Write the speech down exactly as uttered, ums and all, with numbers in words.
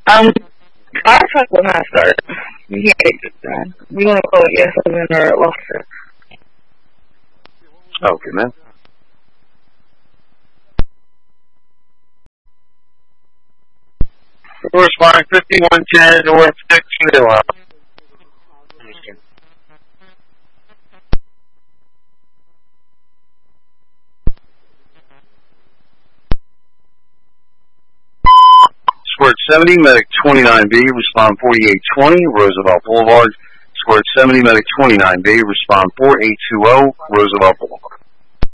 Um, our truck will not start. You can't take this down. You want to call it yes, seven or Lobster? Okay, man. Responding fifty-one ten North sixteen One. Squirt seventy, medic twenty-nine B, respond forty-eight twenty, Roosevelt Boulevard. Squirt seventy, medic twenty-nine B, respond four eight two zero, Roosevelt Boulevard.